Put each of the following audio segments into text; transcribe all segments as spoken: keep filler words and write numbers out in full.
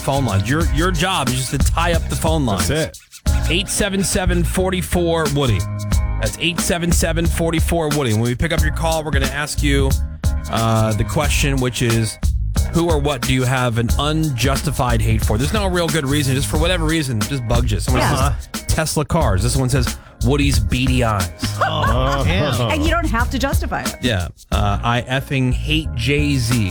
phone lines. Your your job is just to tie up the phone lines. That's it. eight seven seven, four four, Woody. That's eight seven seven, four four, Woody. When we pick up your call, we're going to ask you uh, the question, which is, who or what do you have an unjustified hate for? There's no real good reason. Just for whatever reason, it just bugs you. Someone Yeah. says Tesla cars. This one says Woody's beady eyes. Oh, damn. And you don't have to justify it. Yeah. Uh, I effing hate Jay-Z.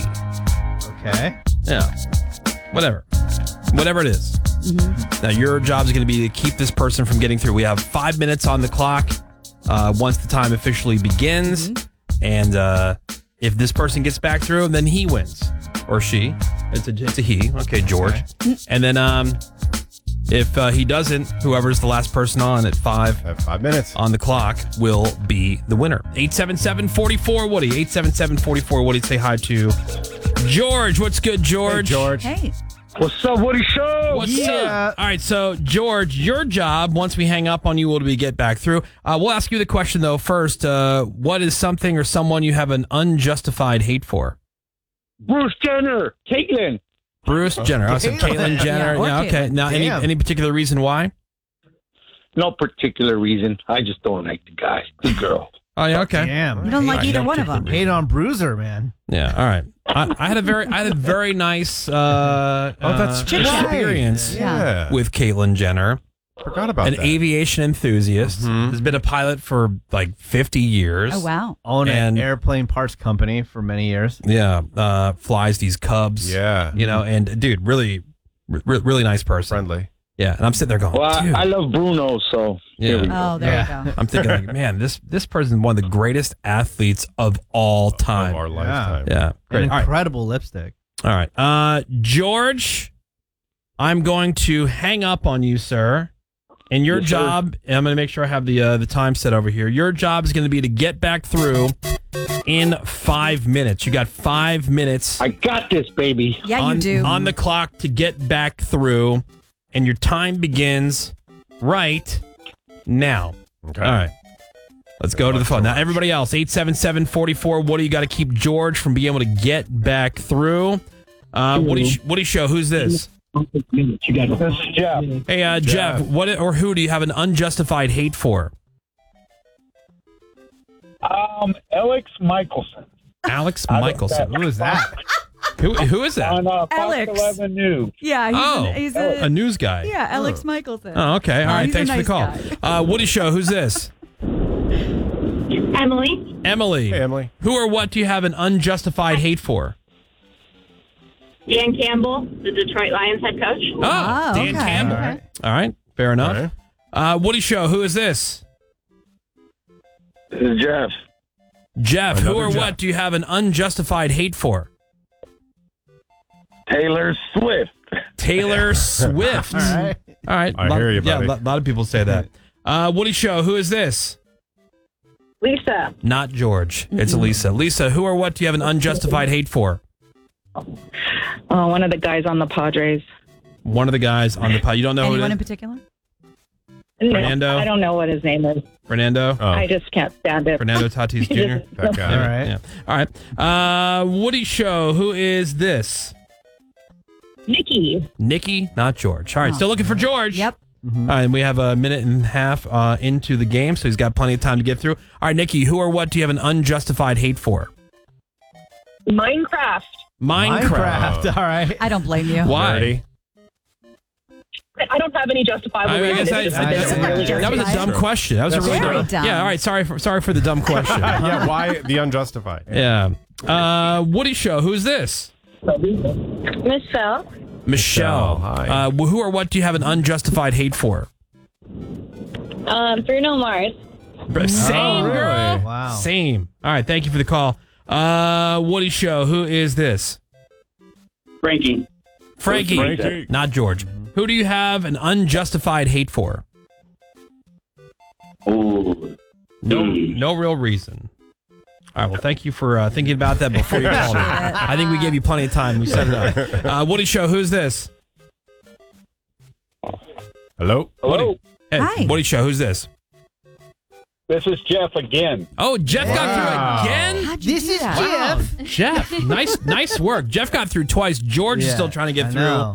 Okay. Yeah. Whatever. Whatever it is. Mm-hmm. Now, your job is going to be to keep this person from getting through. We have five minutes on the clock uh, once the time officially begins. Mm-hmm. And uh, if this person gets back through, then he wins. Or she. It's a, it's a he. Okay, George. Okay. And then um, if uh, he doesn't, whoever's the last person on at five, Have five minutes on the clock will be the winner. eight seven seven, four four, Woody. eight seven seven, four four, Woody. Say hi to George. What's good, George? Hey, George. Hey. What's up, Woody Show? What's Yeah. up? All right, so, George, your job, once we hang up on you, will be get back through. Uh, we'll ask you the question, though, first. Uh, what is something or someone you have an unjustified hate for? Bruce Jenner, Caitlyn. Bruce Jenner. Oh, so Caitlyn. Caitlyn Jenner. Yeah, or Yeah, okay. Caitlyn. Now, any, Damn. any particular reason why? No particular reason. I just don't like the guy, the girl. Oh, yeah, okay. Damn. You don't like Hate- either no one of particular them. Hate on Bruiser, man. Yeah, all right. I, I had a very, I had a very nice uh, Oh, that's uh, Chit-chat. experience Yeah. Yeah. with Caitlyn Jenner. Forgot about An that. aviation enthusiast. Mhm. Has been a pilot for like fifty years. Oh, wow. Owned And- an airplane parts company for many years. Yeah, uh, flies these Cubs. Yeah. You know, and dude, really, re- really nice person. Friendly. Yeah, and I'm sitting there going, Well, dude. I, I love Bruno, so Yeah. here we go. Oh, there Yeah. you go. I'm thinking, like, man, this this person is one of the greatest athletes of all time. Of our lifetime. Yeah, An great. All right, incredible lipstick. all right. Uh, George, I'm going to hang up on you, sir. And your Yes, sir. job, and I'm going to make sure I have the uh, the time set over here. Your job is going to be to get back through in five minutes. You got five minutes. I got this, baby. Yeah, on, you do. on the clock to get back through, and your time begins right now. Okay. All right. Let's go to the phone. Now, everybody else, eight seven seven, four four, what do you got to keep George from being able to get back through? Uh, what do you, what do you show? Who's this? You got this, Jeff. Hey, uh, Jeff, what or who do you have an unjustified hate for? Um, Alex Michelson Alex I don't- Michelson. Who is that? Who, who is that? on uh, Fox Alex. eleven News. Yeah, he's, Oh, an, he's a, a news guy. yeah, Alex Michelson. Oh, okay. All Oh, right. he's a Thanks for the call. nice Uh, Woody Show, who's this? Emily, Emily. Hey, Emily. Who or what do you have an unjustified hate for? Dan Campbell, the Detroit Lions head coach. Oh, Oh, Dan okay. Campbell. All right. All right. Fair enough. All right. Uh, Woody Show, who is this? This is Jeff. Jeff, who Another or Jeff. what do you have an unjustified hate for? Taylor Swift. Taylor Swift. All right. All right. I Lot- hear you, Yeah, buddy. a lot, lot of people say that. Uh, Woody Show, who is this? Lisa, Not George. It's Lisa. Lisa, who or what do you have an unjustified hate for? Uh, one of the guys on the Padres. One of the guys on the pod. You don't know Anyone who in it is? particular? No, Fernando? I don't know what his name is. Fernando? Oh, I just can't stand it. Fernando Tatis Junior? that guy. All right. Yeah. All right. Uh, Woody Show, who is this? Nikki. Nikki, not George. All right, Oh. still looking for George. Yep. All right, and we have a minute and a half uh, into the game, so he's got plenty of time to get through. All right, Nikki, who or what do you have an unjustified hate for? Minecraft. Minecraft. All right. I don't blame you. Why? Nerdy. I don't have any justifiable I, mean, I reason. guess I, It's just I- a that's- different religion. that was a dumb True. question. That was a really Very dumb. dumb. Yeah. All right. Sorry for sorry for the dumb question. Yeah, why the unjustified? yeah. Uh, Woody Show. Who's this? Michelle. Michelle. Hi. Uh, wh- who or what do you have an unjustified hate for? Um, Bruno Mars. Same really? girl. Wow. Same. All right. Thank you for the call. Uh, Woody Show. Who is this? Frankie. Frankie. Frankie. Not George. Who do you have an unjustified hate for? Oh, No, no real reason. All right. Well, thank you for uh, thinking about that before you called me. I think we gave you plenty of time. We set it up. Uh, Woody Show. Who's this? Hello? hello. Hey, Hi. Woody Show. Who's this? This is Jeff again. Oh, Jeff Wow. got through again. How'd you This do is that? Jeff. Jeff, nice, nice work. Jeff got through twice. George is Yeah, still trying to get I through. know.